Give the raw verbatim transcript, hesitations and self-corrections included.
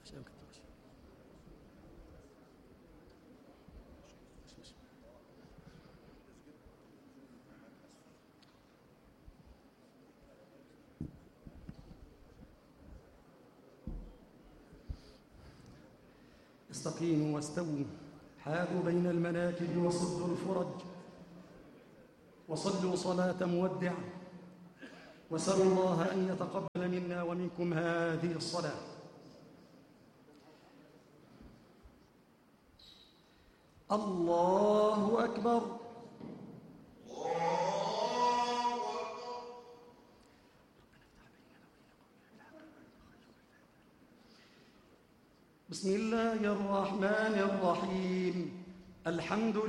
استقيموا واستووا، حاذوا بين المناكب وصدوا الفرج، وصلوا صلاة مودع، وسلوا الله أن يتقبل منا ومنكم هذه الصلاة. الله أكبر. بسم الله الرحمن الرحيم. الحمد لله